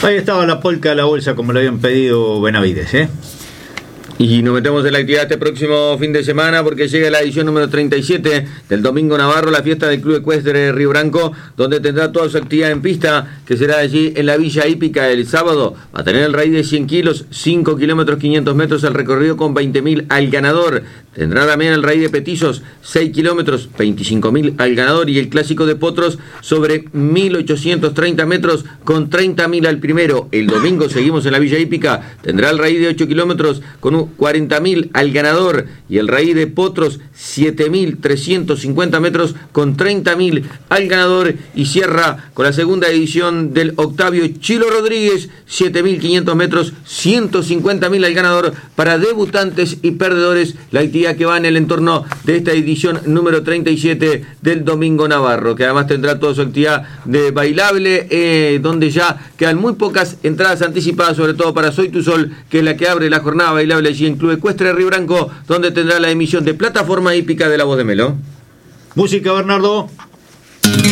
Ahí estaba la polca a la bolsa como lo habían pedido Benavides, ¿eh? Y nos metemos en la actividad este próximo fin de semana porque llega la edición número 37 del Domingo Navarro, la fiesta del Club Ecuestre de Río Branco, donde tendrá toda su actividad en pista, que será allí en la Villa Hípica el sábado. Va a tener el raíz de 100 kilos, 5 kilómetros 500 metros el recorrido con 20.000 al ganador. Tendrá también el raíz de petizos, 6 kilómetros, 25.000 al ganador, y el clásico de potros sobre 1.830 metros con 30.000 al primero. El domingo seguimos en la Villa Hípica, tendrá el raíz de 8 kilómetros con 40.000 al ganador, y el raíz de potros 7.350 metros con 30.000 al ganador, y cierra con la segunda edición del Octavio Chilo Rodríguez, 7.500 metros, 150.000 al ganador para debutantes y perdedores, la actividad que va en el entorno de esta edición número 37 del Domingo Navarro, que además tendrá toda su actividad de bailable, donde ya quedan muy pocas entradas anticipadas, sobre todo para Soy Tu Sol, que es la que abre la jornada bailable allí en Club Ecuestre de Río Branco, donde tendrá la emisión de Plataforma Hípica de La Voz de Melo. Música, Bernardo.